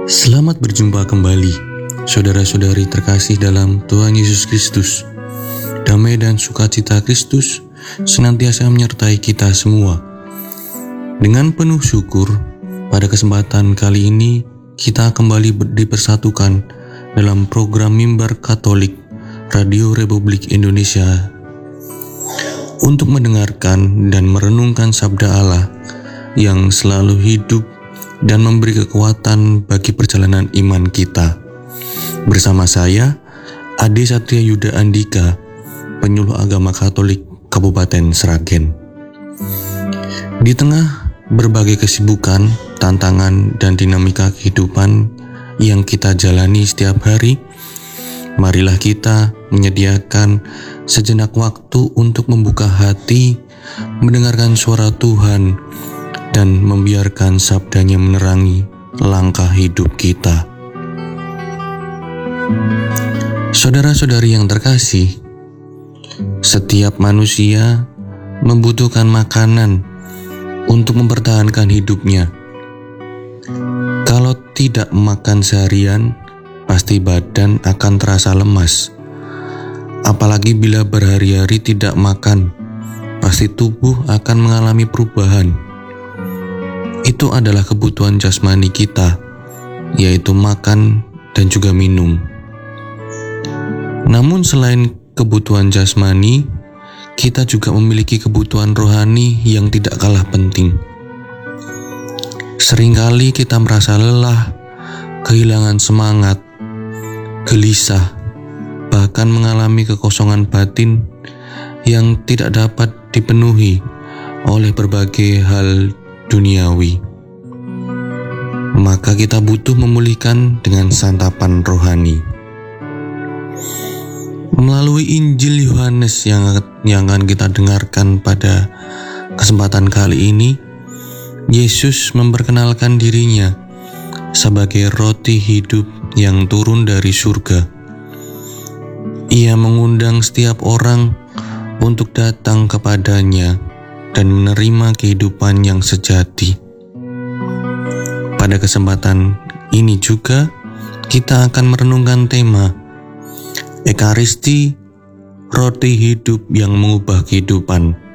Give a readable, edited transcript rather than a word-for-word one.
Selamat berjumpa kembali, saudara-saudari terkasih dalam Tuhan Yesus Kristus. Damai dan sukacita Kristus senantiasa menyertai kita semua. Dengan penuh syukur, pada kesempatan kali ini kita kembali dipersatukan dalam program Mimbar Katolik Radio Republik Indonesia untuk mendengarkan dan merenungkan sabda Allah yang selalu hidup dan memberi kekuatan bagi perjalanan iman kita. Bersama saya, Ade Satria Yuda Andika, penyuluh agama Katolik Kabupaten Sragen. Di tengah berbagai kesibukan, tantangan, dan dinamika kehidupan yang kita jalani setiap hari, marilah kita menyediakan sejenak waktu untuk membuka hati, mendengarkan suara Tuhan, dan membiarkan sabdanya menerangi langkah hidup kita. Saudara-saudari yang terkasih, setiap manusia membutuhkan makanan untuk mempertahankan hidupnya. Kalau tidak makan seharian, pasti badan akan terasa lemas. Apalagi bila berhari-hari tidak makan, pasti tubuh akan mengalami perubahan. Itu adalah kebutuhan jasmani kita, yaitu makan dan juga minum. Namun selain kebutuhan jasmani, kita juga memiliki kebutuhan rohani yang tidak kalah penting. Seringkali kita merasa lelah, kehilangan semangat, gelisah, bahkan mengalami kekosongan batin yang tidak dapat dipenuhi oleh berbagai hal duniawi. Maka kita butuh memulihkan dengan santapan rohani. Melalui Injil Yohanes yang akan kita dengarkan pada kesempatan kali ini, Yesus memperkenalkan dirinya sebagai roti hidup yang turun dari surga. Ia mengundang setiap orang untuk datang kepadanya dan menerima kehidupan yang sejati. Pada kesempatan ini juga kita akan merenungkan tema Ekaristi, roti hidup yang mengubah kehidupan.